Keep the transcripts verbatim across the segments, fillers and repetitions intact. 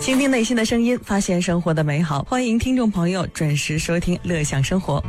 倾听内心的声音，发现生活的美好。欢迎听众朋友准时收听《乐享生活》。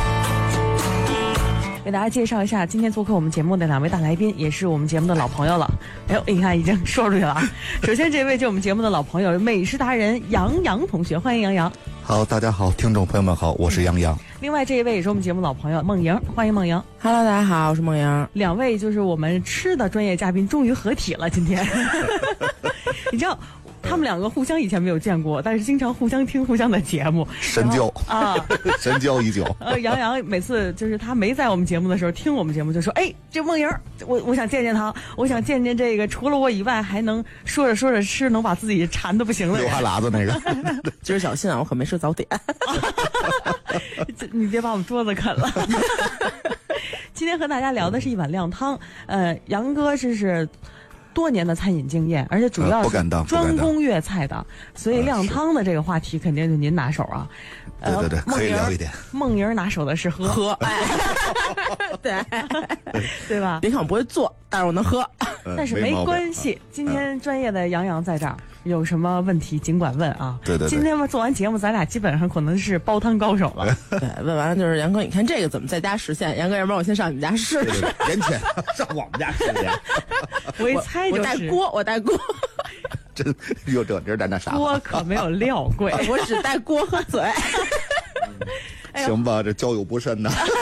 给大家介绍一下今天做客我们节目的两位大来宾，也是我们节目的老朋友了。哎呦，你看已经说出去了。首先这位就是我们节目的老朋友，美食达人杨洋同学，欢迎杨洋。 好，大家好，听众朋友们好，我是杨洋。 另外这一位也是我们节目老朋友孟莹，欢迎孟莹。 Hello， 大家好，我是孟莹。 两位就是我们吃的专业嘉宾终于合体了，今天。你知道他们两个互相以前没有见过，但是经常互相听互相的节目， 深交啊， 深交已久。 呃，杨洋每次就是他没在我们节目的时候听我们节目，就说：“哎，这孟莹，我我想见见他，我想见见这个除了我以外还能说着说着吃能把自己馋的不行了。” 流哈喇子那个。 今儿小心啊，我可没吃早点。 你别把我们桌子啃了。今天和大家聊的是一碗靓汤，呃，杨哥这是多年的餐饮经验，而且主要是专攻粤菜的，所以靓汤的这个话题肯定就您拿手啊。 对对对，可以聊一点。 孟莹拿手的是喝喝，哎，对对吧？ 别看我不会做，但是我能喝。 但是没关系，今天专业的杨洋在这儿，有什么问题尽管问啊。 对对对。 今天做完节目，咱俩基本上可能是煲汤高手了。 对，问完了就是杨哥，你看这个怎么在家实现？杨哥，要不然我先上你们家试试。 年前上我们家试试。 我一猜就是。 我带锅，我带锅。 真有这这在那啥？ 锅可没有料贵， 我只带锅和嘴。 行吧，这交友不慎呐。